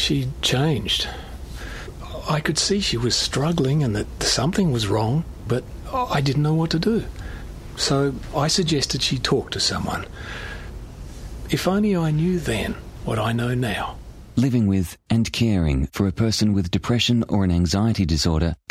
She changed. I could see she was struggling and that something was wrong, but I didn't know what to do. So I suggested she talk to someone. If only I knew then what I know now. Living with and caring for a person with depression or an anxiety disorder